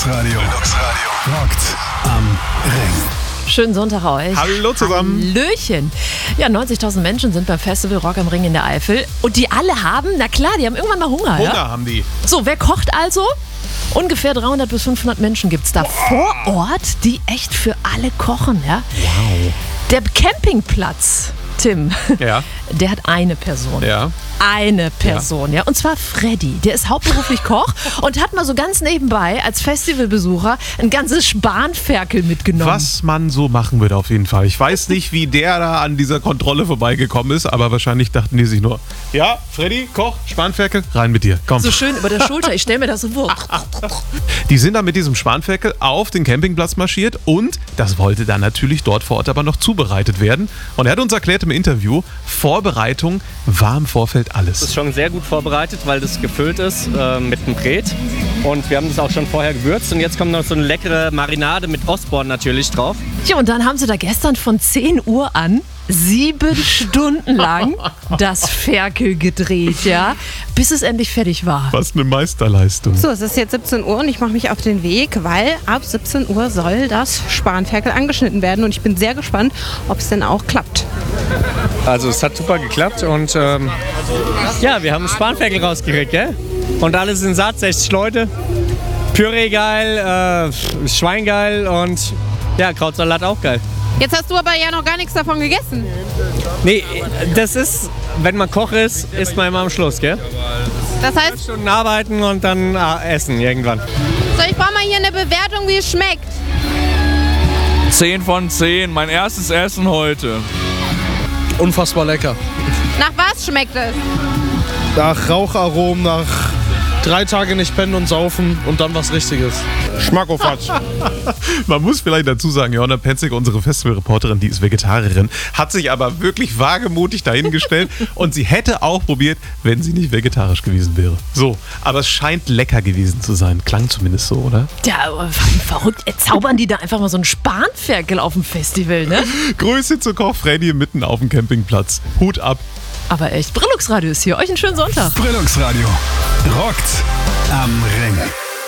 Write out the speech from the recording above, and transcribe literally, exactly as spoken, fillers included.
Flux Radio. Flux Radio. Rockt am Ring. Schönen Sonntag euch. Hallo zusammen. Hallöchen. Ja, neunzigtausend Menschen sind beim Festival Rock am Ring in der Eifel. Und die alle haben, na klar, die haben irgendwann mal Hunger. Hunger ja? haben die. So, wer kocht also? Ungefähr dreihundert bis fünfhundert Menschen gibt es da vor Ort, die echt für alle kochen. Ja? Wow. Der Campingplatz, Tim, Ja. der hat eine Person. Ja. Eine Person, ja. Und zwar Freddy. Der ist hauptberuflich Koch und hat mal so ganz nebenbei als Festivalbesucher ein ganzes Spanferkel mitgenommen. Was man so machen würde auf jeden Fall. Ich weiß nicht, wie der da an dieser Kontrolle vorbeigekommen ist, aber wahrscheinlich dachten die sich nur, ja, Freddy, Koch, Spanferkel, rein mit dir, komm. So schön über der Schulter. Ich stelle mir das so vor. Die sind dann mit diesem Spanferkel auf den Campingplatz marschiert und das wollte dann natürlich dort vor Ort aber noch zubereitet werden. Und er hat uns erklärt im Interview, Vorbereitung war im Vorfeld alles. Das ist schon sehr gut vorbereitet, weil das gefüllt ist äh, mit einem Brät. Und wir haben das auch schon vorher gewürzt. Und jetzt kommt noch so eine leckere Marinade mit Ostborn natürlich drauf. Ja, und dann haben sie da gestern von zehn Uhr an sieben Stunden lang das Ferkel gedreht, ja, bis es endlich fertig war. Was eine Meisterleistung. So, es ist jetzt siebzehn Uhr und ich mache mich auf den Weg, weil ab siebzehn Uhr soll das Spanferkel angeschnitten werden und ich bin sehr gespannt, ob es denn auch klappt. Also es hat super geklappt und ähm, ja, wir haben Spanferkel rausgekriegt, gell? Und alle sind satt, sechzig Leute. Püree geil, äh, Schwein geil und ja, Krautsalat auch geil. Jetzt hast du aber ja noch gar nichts davon gegessen. Nee, das ist, wenn man Koch ist, isst man immer am Schluss, gell? Das heißt, Stunden arbeiten und dann äh, essen irgendwann. so, ich brauche mal hier eine Bewertung, wie es schmeckt. zehn von zehn, mein erstes Essen heute. Unfassbar lecker. Nach was schmeckt es? Nach Raucharomen, nach drei Tage nicht pennen und saufen und dann was Richtiges. Schmackofatsch. Man muss vielleicht dazu sagen, Johanna Penzig, unsere Festivalreporterin, die ist Vegetarierin, hat sich aber wirklich wagemutig dahingestellt und sie hätte auch probiert, wenn sie nicht vegetarisch gewesen wäre. So, aber es scheint lecker gewesen zu sein. Klang zumindest so, oder? Ja, aber verrückt. Jetzt zaubern die da einfach mal so ein Spanferkel auf dem Festival, ne? Grüße zu Koch Freddy mitten auf dem Campingplatz. Hut ab. Aber echt, Brillux Radio ist hier. Euch einen schönen Sonntag. Flux Radio. Rockt am Ring.